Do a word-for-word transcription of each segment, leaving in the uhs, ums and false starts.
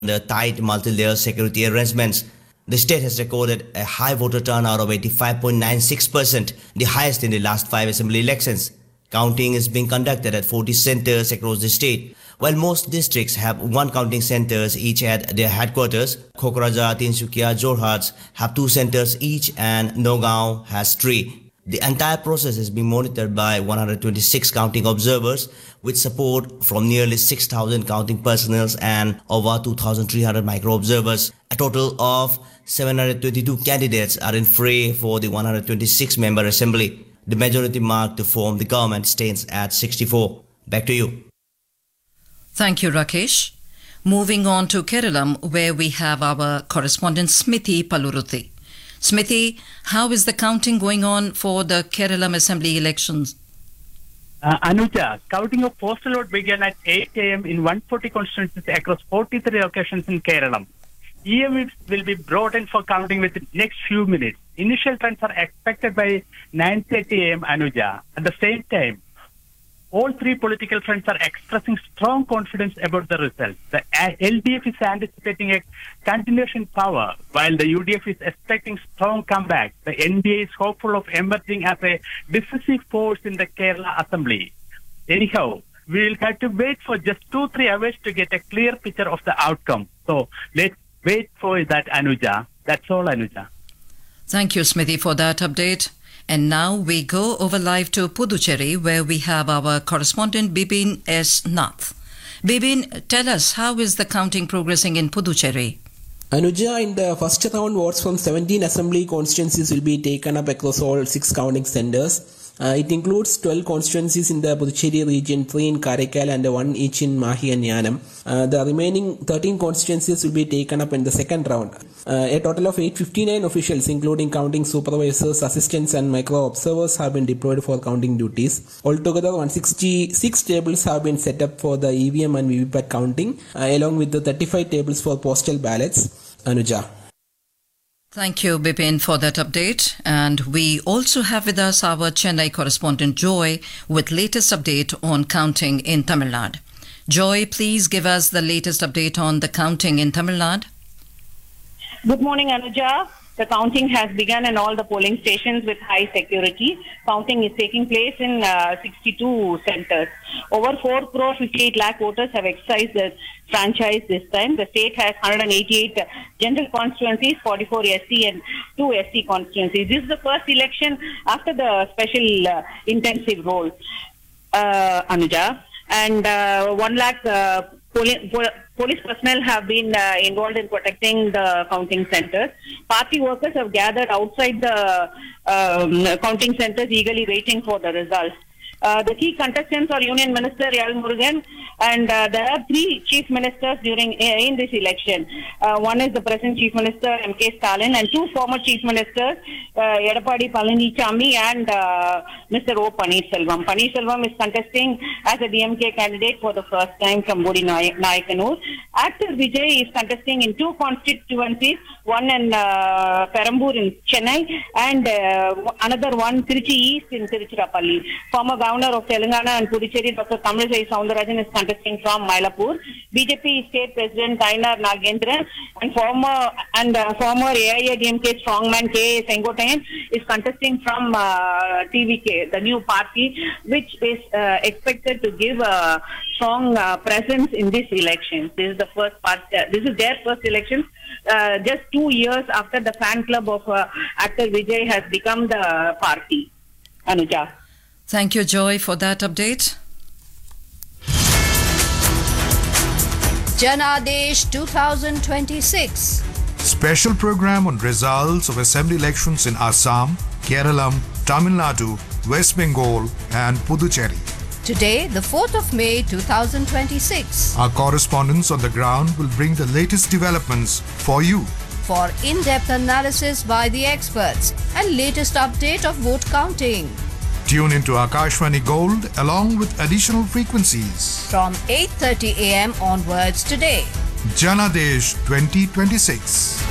the tight multi-layer security arrangements. The state has recorded a high voter turnout of eighty-five point nine six percent, the highest in the last five assembly elections. Counting is being conducted at forty centers across the state. While most districts have one counting centers each at their headquarters, Kokrajhar, Tinsukia, Jorhat have two centers each and Nagaon has three. The entire process is being monitored by one hundred twenty-six counting observers with support from nearly six thousand counting personnel and over two thousand three hundred micro-observers. A total of seven hundred twenty-two candidates are in fray for the one hundred twenty-six member assembly. The majority mark to form the government stands at sixty-four. Back to you. Thank you, Rakesh. Moving on to Kerala, where we have our correspondent Smithy Paluruthi. Smithy, how is the counting going on for the Kerala Assembly elections? Uh, Anuja, counting of postal vote began at eight a.m. in one hundred forty constituencies across forty-three locations in Kerala. E M Vs will be brought in for counting within the next few minutes. Initial trends are expected by nine thirty a.m. Anuja. At the same time, all three political fronts are expressing strong confidence about the results. The L D F is anticipating a continuation power, while the U D F is expecting strong comeback. The N D A is hopeful of emerging as a decisive force in the Kerala Assembly. Anyhow, we will have to wait for just two, three hours to get a clear picture of the outcome. So let's wait for that, Anuja. That's all, Anuja. Thank you, Smithy, for that update. And now we go over live to Puducherry, where we have our correspondent Bibin S. Nath. Bibin, tell us, how is the counting progressing in Puducherry? Anuja, in the first round, votes from seventeen assembly constituencies will be taken up across all six counting centres. Uh, it includes twelve constituencies in the Puducherry region, three in Karaikal and one each in Mahi and Yanam. Uh, the remaining thirteen constituencies will be taken up in the second round. Uh, a total of eight hundred fifty-nine officials, including counting supervisors, assistants and micro-observers, have been deployed for counting duties. Altogether, one hundred sixty-six tables have been set up for the E V M and V V P A T counting, uh, along with the thirty-five tables for postal ballots. Anuja. Thank you, Bipin, for that update. And we also have with us our Chennai correspondent Joy with latest update on counting in Tamil Nadu. Joy, please give us the latest update on the counting in Tamil Nadu. Good morning, Anuja. The counting has begun in all the polling stations with high security. Counting is taking place in uh, sixty-two centers. Over four crore fifty-eight lakh voters have exercised their franchise this time. The state has one hundred eighty-eight general constituencies, forty-four S C and two S C constituencies. This is the first election after the special uh, intensive roll, uh, Anuja. And uh, one lakh uh, poli- police personnel have been uh, involved in protecting the counting centers. Party workers have gathered outside the um, counting centers, eagerly waiting for the results. Uh, the key contestants are Union Minister L. Murugan, and uh, there are three chief ministers during uh, in this election. Uh, one is the present chief minister M K Stalin, and two former chief ministers, uh, Edapadi Palanichami and uh, Mister O. Paneerselvam. Paneerselvam is contesting as a D M K candidate for the first time from Bodi Nayakannur. Actor Vijay is contesting in two constituencies, one in uh, Perambur in Chennai and uh, another one Trichy East in Tiruchirappalli. Former Governor of Telangana and Puducherry, Doctor Tamilisai Soundarajan, is contesting from Mylapore. B J P State President Tainar Nagendran and former and uh, former A I A D M K strongman K A Sengotayan is contesting from uh, T V K, the new party, which is uh, expected to give a strong uh, presence in this election. This is the first part. Uh, this is their first election. Uh, just two years after the fan club of uh, actor Vijay has become the party. Anuja. Thank you, Joy, for that update. Janadesh twenty twenty-six. Special program on results of assembly elections in Assam, Kerala, Tamil Nadu, West Bengal and Puducherry. Today, the fourth of May twenty twenty-six. Our correspondents on the ground will bring the latest developments for you. For in-depth analysis by the experts and latest update of vote counting. Tune into Akashvani Gold along with additional frequencies. From eight thirty a.m. onwards today. Janadesh twenty twenty-six.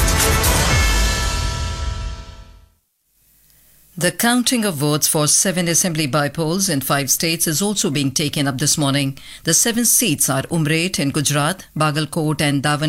The counting of votes for seven assembly by-polls in five states is also being taken up this morning. The seven seats are Umret in Gujarat, Bagalkot and Davan